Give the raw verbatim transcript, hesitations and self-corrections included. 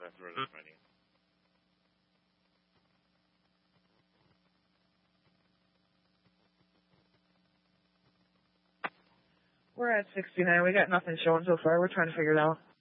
transfer this many. We're at sixty-nine. We got nothing showing so far. We're trying to figure it out.